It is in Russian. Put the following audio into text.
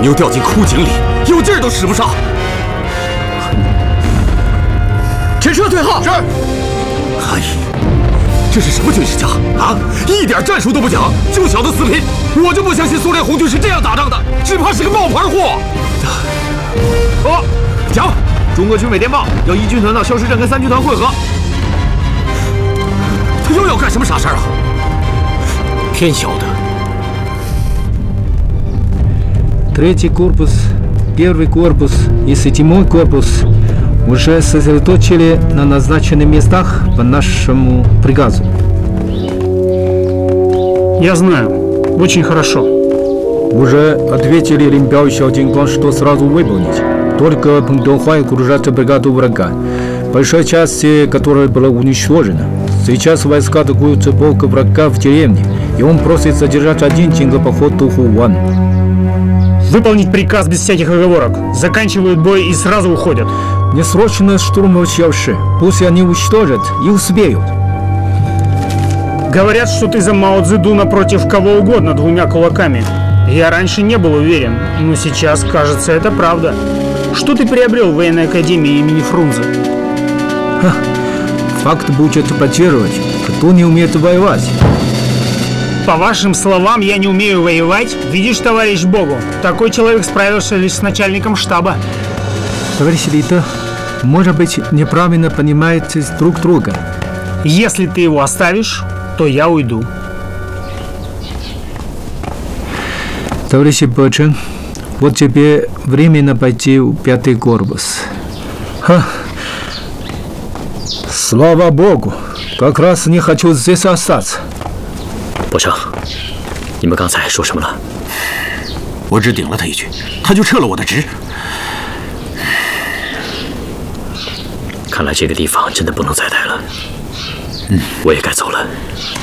妞掉进枯井里，有劲儿都使不上。陈车退后。是。哎，这是什么军事家啊？一点战术都不讲，就晓得死拼。我就不相信苏联红军是这样打仗的，只怕是个冒牌货。讲，中国军委电报，要1军团到消失镇跟3军团会合。他又要干什么傻事儿啊？天晓得。 Третий корпус, первый корпус и 7-й корпус уже сосредоточили на назначенных местах по нашему приказу. Я знаю. Очень хорошо. Уже ответили Линбяо и Xiaojingguang, что сразу выполнить. Только Пэнгдонхуан окружает бригаду врага, большая часть которой была уничтожена. Сейчас войска атакуют полк врага в деревне, и он просит задержать 1 день для похода Тухуан. Выполнить приказ без всяких оговорок. Заканчивают бой и сразу уходят. Не срочно штурм Чаоши. Пусть они уничтожат и успеют. Говорят, что ты за Мао Цзэдуна против кого угодно 2 кулаками. Я раньше не был уверен, но сейчас, кажется, это правда. Что ты приобрел в военной академии имени Фрунзе? Факт будет поддерживать. Кто не умеет воевать? По вашим словам, я не умею воевать? Видишь, товарищ Богу, такой человек справился лишь с начальником штаба. Товарищ Лита, может быть, неправильно понимаете друг друга. Если ты его оставишь, то я уйду. Товарищ Бэчэн, вот тебе временно пойти в 5-й корпус. Слава Богу, как раз не хочу здесь остаться. 伯承，你们刚才说什么了？我只顶了他一句，他就撤了我的职。看来这个地方真的不能再待了。我也该走了。